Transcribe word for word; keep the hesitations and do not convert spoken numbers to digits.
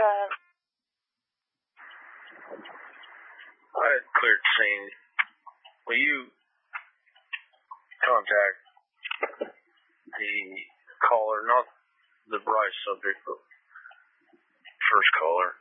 Uh, I had cleared the scene. Will you contact the caller, not the Bryce subject, but first caller,